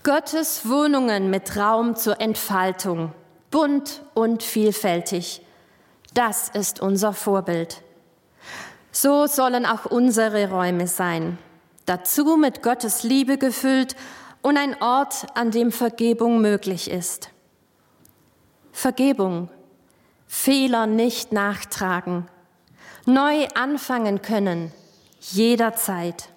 Gottes Wohnungen mit Raum zur Entfaltung, bunt und vielfältig. Das ist unser Vorbild. So sollen auch unsere Räume sein. Dazu mit Gottes Liebe gefüllt und ein Ort, an dem Vergebung möglich ist. Vergebung, Fehler nicht nachtragen, neu anfangen können, jederzeit.